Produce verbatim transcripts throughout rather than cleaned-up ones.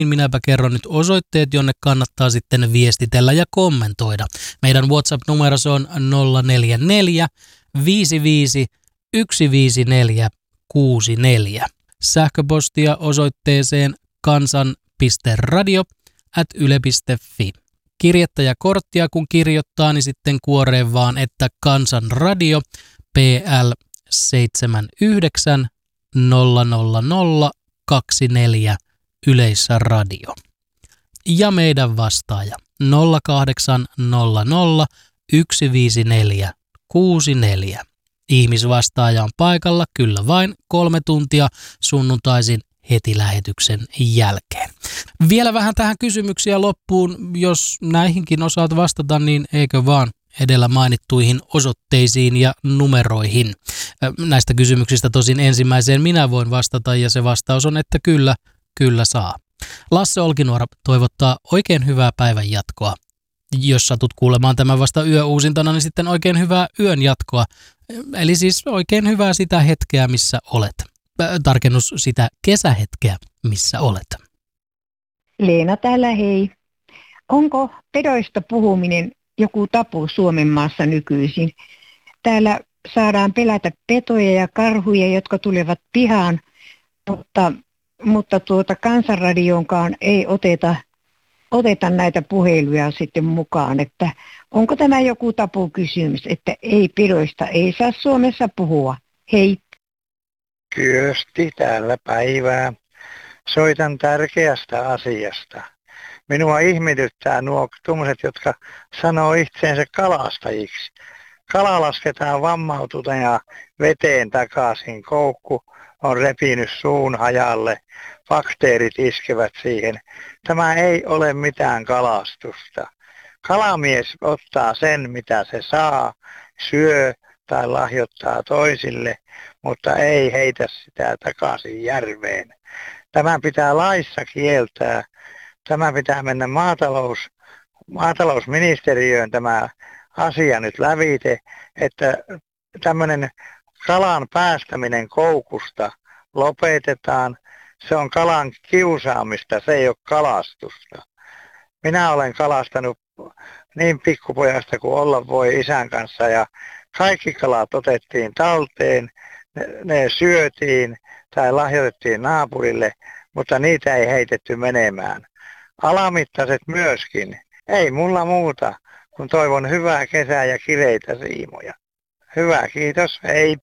niin minäpä kerron nyt osoitteet, jonne kannattaa sitten viestitellä ja kommentoida. Meidän WhatsApp-numero on nolla neljä neljä viisi viisi yksi viisi neljä kuusi neljä. Sähköpostia osoitteeseen kansan piste radio ät yle piste fi. Kirjettä ja korttia kun kirjoittaa, niin sitten kuoreen vaan, että Kansan radio P L seitsemän yhdeksän nolla nolla nolla kaksi neljä Yleisradio. Ja meidän vastaaja nolla kahdeksan nolla nolla yksi viisi neljä kuusi neljä. Ihmisvastaaja on paikalla kyllä vain kolme tuntia sunnuntaisin heti lähetyksen jälkeen. Vielä vähän tähän kysymyksiä loppuun. Jos näihinkin osaat vastata, niin eikö vaan edellä mainittuihin osoitteisiin ja numeroihin. Näistä kysymyksistä tosin ensimmäiseen minä voin vastata ja se vastaus on, että kyllä, kyllä saa. Lasse Olkinuora toivottaa oikein hyvää päivän jatkoa. Jos satut kuulemaan tämän vasta yöuusintana, niin sitten oikein hyvää yön jatkoa. Eli siis oikein hyvää sitä hetkeä, missä olet. Tarkennus sitä kesähetkeä, missä olet. Leena täällä, hei. Onko pedoista puhuminen joku tabu Suomen maassa nykyisin? Täällä saadaan pelätä petoja ja karhuja, jotka tulevat pihaan, mutta, mutta tuota Kansanradionkaan ei oteta, oteta näitä puheluja sitten mukaan. Että onko tämä joku tabukysymys, että ei pedoista ei saa Suomessa puhua? Hei. Kyösti täällä päivää. Soitan tärkeästä asiasta. Minua ihmetyttää nuo tuommoiset, jotka sanoo itseensä kalastajiksi. Kala lasketaan vammautuneena veteen takaisin. Koukku on repinyt suun hajalle. Bakteerit iskevät siihen. Tämä ei ole mitään kalastusta. Kalamies ottaa sen, mitä se saa, syö tai lahjoittaa toisille, mutta ei heitä sitä takaisin järveen. Tämä pitää laissa kieltää. Tämä pitää mennä maatalous, maatalousministeriöön tämä asia nyt lävite, että tämmöinen kalan päästäminen koukusta lopetetaan. Se on kalan kiusaamista, se ei ole kalastusta. Minä olen kalastanut niin pikkupojasta kuin olla voi isän kanssa ja kaikki kalat otettiin talteen, ne, ne syötiin tai lahjoitettiin naapurille, mutta niitä ei heitetty menemään. Alamittaiset myöskin. Ei mulla muuta, kun toivon hyvää kesää ja kireitä siimoja. Hyvä, kiitos, hei.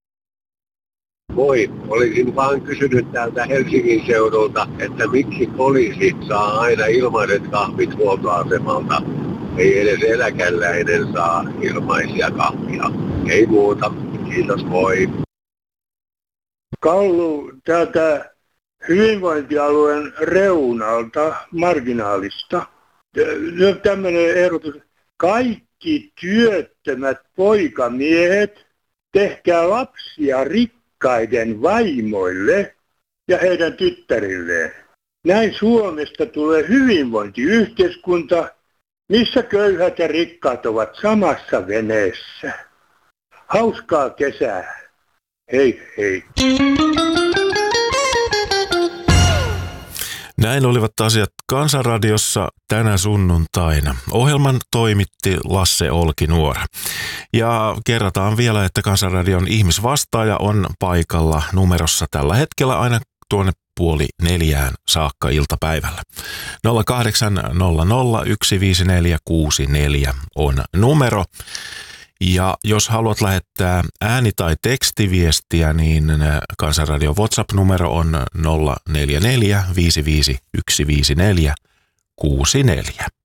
Moi, olisin vaan kysynyt täältä Helsingin seudulta, että miksi poliisit saa aina ilmaiset kahvit huoltoasemalta. Ei edes eläkeläinen saa ilmaisia kahvia. Ei muuta, kiitos, moi. Kallu täältä hyvinvointialueen reunalta, marginaalista. Nyt tämmöinen ehdotus. Kaikki työttömät poikamiehet, tehkää lapsia rikkaiden vaimoille ja heidän tyttärilleen. Näin Suomesta tulee hyvinvointiyhteiskunta, missä köyhät ja rikkaat ovat samassa veneessä. Hauskaa kesää. Hei hei. Näin olivat asiat Kansanradiossa tänä sunnuntaina. Ohjelman toimitti Lasse Olkinuora. Ja kerrataan vielä, että Kansanradion ihmisvastaaja on paikalla numerossa tällä hetkellä aina tuonne puoli neljään saakka iltapäivällä. nolla kahdeksan nolla nolla yksi viisi neljä kuusi neljä on numero. Ja jos haluat lähettää ääni- tai tekstiviestiä, niin Kansanradion WhatsApp-numero on nolla neljä neljä viisi viisi yksi viisi neljä kuusi neljä.